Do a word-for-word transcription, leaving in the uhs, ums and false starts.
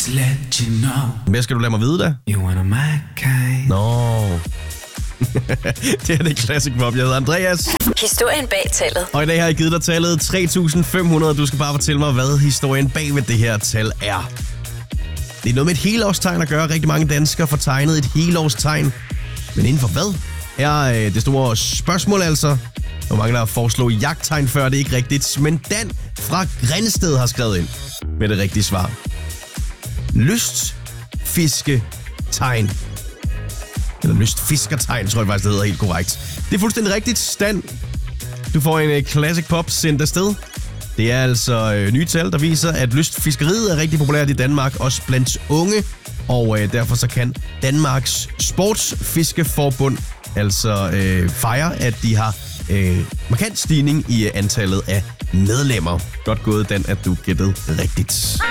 to let you know. Hvad skal du lade mig vide da? You wanna my kind. Nå. Det er det Classic Pop. Jeg hedder Andreas. Historien bag tallet. Og i dag har jeg givet dig tallet tre tusind fem hundrede. Du skal bare fortælle mig, hvad historien bag ved det her tal er. Det er noget med et helårstegn at gøre. Rigtig mange danskere får tegnet et helårstegn. Men inden for hvad er øh, det store spørgsmål altså? Hvor mange der foreslog jagttegn før, det er ikke rigtigt. Men Dan fra Grindsted har skrevet ind med det rigtige svar. Lystfisketegn. Eller lystfiskertegn, tror jeg faktisk, det hedder helt korrekt. Det er fuldstændig rigtigt, Dan. Du får en uh, Classic Pop sendt afsted. Det er altså uh, nye tal, der viser, at lystfiskeriet er rigtig populært i Danmark, også blandt unge. Og uh, derfor så kan Danmarks Sportsfiskeforbund altså uh, fejre, at de har uh, markant stigning i uh, antallet af medlemmer. Godt gået, Dan, at du gættede rigtigt.